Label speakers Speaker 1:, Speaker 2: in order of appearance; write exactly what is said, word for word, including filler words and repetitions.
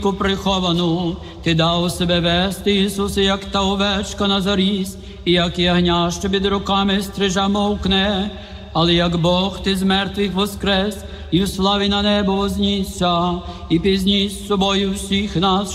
Speaker 1: приховану, ти дав себе вести, Ісусе, як та овечка на заріз, і як ягня, що під руками стрижа мовкне, але як Бог ти з мертвих воскрес, і в славі на небо вознісся, і пізніс з собою всіх нас,